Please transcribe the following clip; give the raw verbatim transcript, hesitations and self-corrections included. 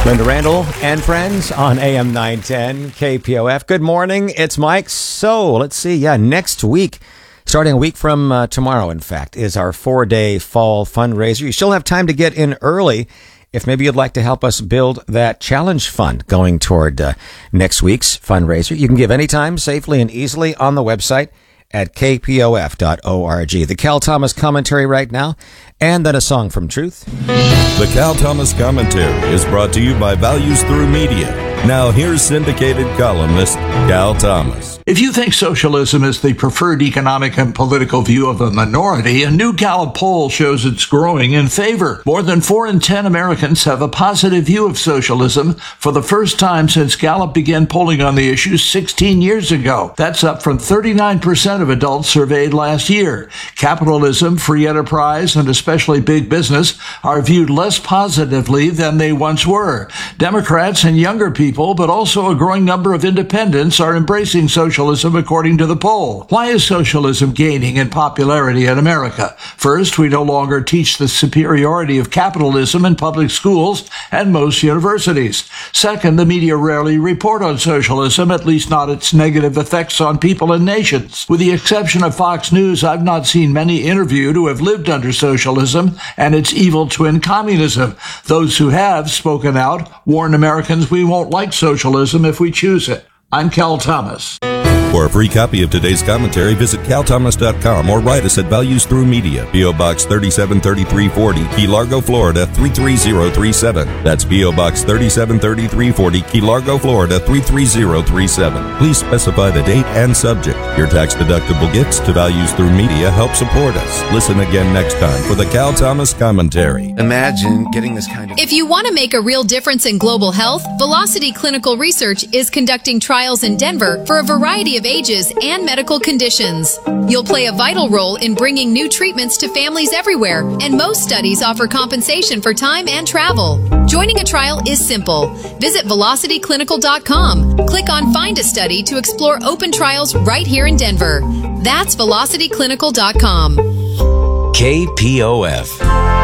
Linda Randall and friends on A M nine ten K P O F. Good morning. It's Mike. So let's see. Yeah, next week, starting a week from uh, tomorrow, in fact, is our four-day fall fundraiser. You still have time to get in early if maybe you'd like to help us build that challenge fund going toward uh, next week's fundraiser. You can give anytime, safely and easily on the website at k p o f dot org. The Cal Thomas commentary right now, and then a song from Truth. The Cal Thomas commentary is brought to you by Values Through Media. Now here's syndicated columnist Cal Thomas. If you think socialism is the preferred economic and political view of a minority, a new Gallup poll shows it's growing in favor. More than four in ten Americans have a positive view of socialism for the first time since Gallup began polling on the issue sixteen years ago. That's up from thirty-nine percent of adults surveyed last year. Capitalism, free enterprise, and especially big business are viewed less positively than they once were. Democrats and younger people, but also a growing number of independents, are embracing socialism according to the poll. Why is socialism gaining in popularity in America? First, we no longer teach the superiority of capitalism in public schools and most universities. Second, the media rarely report on socialism, at least not its negative effects on people and nations. With the exception of Fox News, I've not seen many interviewed who have lived under socialism and its evil twin communism. Those who have spoken out warn Americans we won't like socialism if we choose it. I'm Cal Thomas. For a free copy of today's commentary, visit cal thomas dot com or write us at Values Through Media, P O. Box thirty-seven thirty-three forty, Key Largo, Florida three three zero three seven. That's P O. Box thirty-seven thirty-three forty, Key Largo, Florida three three zero three seven. Please specify the date and subject. Your tax-deductible gifts to Values Through Media help support us. Listen again next time for the Cal Thomas commentary. Imagine getting this kind of... If you want to make a real difference in global health, Velocity Clinical Research is conducting trials in Denver for a variety of ages and medical conditions. You'll play a vital role in bringing new treatments to families everywhere, and most studies offer compensation for time and travel. Joining a trial is simple. Visit velocity clinical dot com. Click on Find a Study to explore open trials right here in Denver. That's velocity clinical dot com. K P O F.